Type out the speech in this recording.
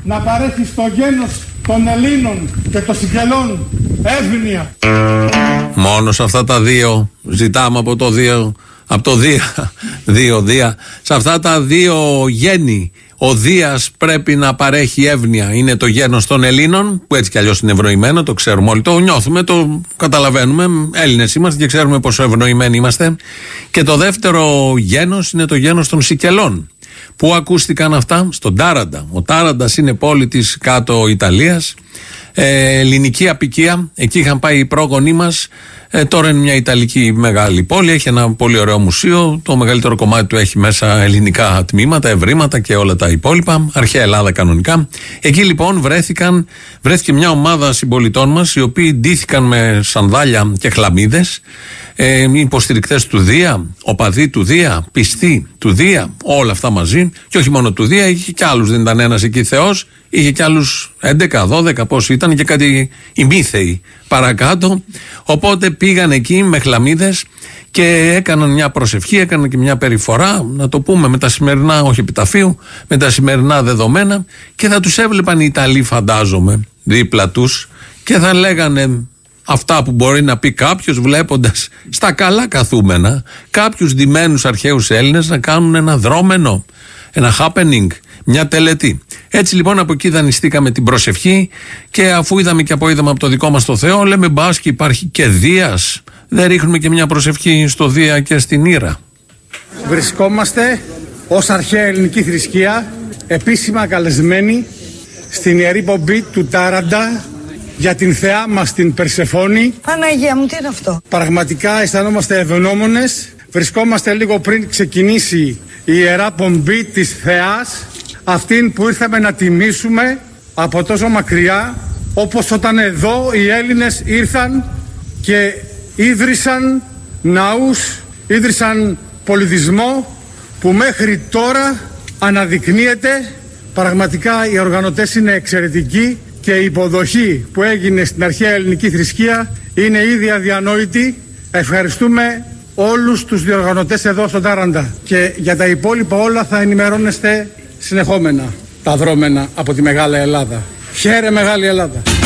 να παρέχει στο γένος των Ελλήνων και των Σικελών εύνοια. Μόνο σε αυτά τα δύο ζητάμε από το Δία. Σε αυτά τα δύο γέννη ο Δίας πρέπει να παρέχει εύνοια. Είναι το γένος των Ελλήνων, που έτσι κι αλλιώς είναι ευνοημένο, το ξέρουμε όλοι, το νιώθουμε, το καταλαβαίνουμε. Έλληνες είμαστε και ξέρουμε πόσο ευνοημένοι είμαστε. Και το δεύτερο γένος είναι το γένος των Σικελών. Πού ακούστηκαν αυτά? Στον Τάραντα. Ο Τάραντας είναι πόλη της κάτω Ιταλίας, ελληνική απικία. Εκεί είχαν πάει οι πρόγονοί μας. Τώρα είναι μια Ιταλική μεγάλη πόλη. Έχει ένα πολύ ωραίο μουσείο. Το μεγαλύτερο κομμάτι του έχει μέσα ελληνικά τμήματα, ευρήματα και όλα τα υπόλοιπα. Αρχαία Ελλάδα κανονικά. Εκεί λοιπόν βρέθηκε μια ομάδα συμπολιτών μας, οι οποίοι ντύθηκαν με σανδάλια και χλαμίδες. Υποστηρικτές του Δία, οπαδοί του Δία, πιστοί του Δία, όλα αυτά μαζί. Και όχι μόνο του Δία, είχε κι άλλους, δεν ήταν ένας εκεί θεός, είχε κι άλλους 11-12 πόσοι ήταν και κάτι ημίθεοι παρακάτω. Οπότε πήγαν εκεί με χλαμίδες και έκαναν μια προσευχή, έκαναν και μια περιφορά, να το πούμε με τα σημερινά, όχι επιταφείου, με τα σημερινά δεδομένα, και θα τους έβλεπαν οι Ιταλοί, φαντάζομαι, δίπλα τους, και θα λέγανε αυτά που μπορεί να πει κάποιος βλέποντας στα καλά καθούμενα κάποιους ντυμένους αρχαίους Έλληνες να κάνουν ένα δρόμενο, ένα happening, μια τελετή. Έτσι λοιπόν από εκεί δανειστήκαμε την προσευχή, και αφού είδαμε και απόειδαμε από το δικό μας το Θεό, λέμε μπας και υπάρχει και Δίας, δεν ρίχνουμε και μια προσευχή στο Δία και στην Ήρα? Βρισκόμαστε ως αρχαία ελληνική θρησκεία επίσημα καλεσμένοι στην ιερή πομπή του Τάραντα για την θεά μας την Περσεφόνη. Παναγία μου, τι είναι αυτό? Πραγματικά αισθανόμαστε ευγνώμονες. Βρισκόμαστε λίγο πριν ξεκινήσει η ιερά πομπή της θεάς, αυτήν που ήρθαμε να τιμήσουμε από τόσο μακριά, όπως όταν εδώ οι Έλληνες ήρθαν και ίδρυσαν ναούς, ίδρυσαν πολιτισμό που μέχρι τώρα αναδεικνύεται. Πραγματικά οι οργανωτές είναι εξαιρετικοί και η υποδοχή που έγινε στην αρχαία ελληνική θρησκεία είναι ήδη αδιανόητη. Ευχαριστούμε όλους τους διοργανωτές εδώ στον Τάραντα, και για τα υπόλοιπα όλα θα ενημερώνεστε συνεχόμενα τα δρόμενα από τη Μεγάλη Ελλάδα. Χαίρε Μεγάλη Ελλάδα!